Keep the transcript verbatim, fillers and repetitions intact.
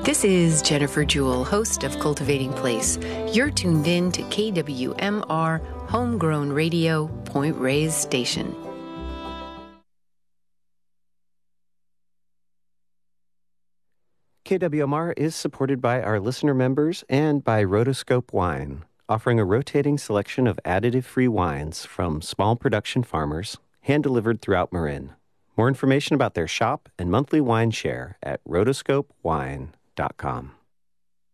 This is Jennifer Jewell, host of Cultivating Place. You're tuned in to K W M R Homegrown Radio, Point Reyes Station. K W M R is supported by our listener members and by Rotoscope Wine, offering a rotating selection of additive-free wines from small production farmers, hand-delivered throughout Marin. More information about their shop and monthly wine share at rotoscope wine dot com.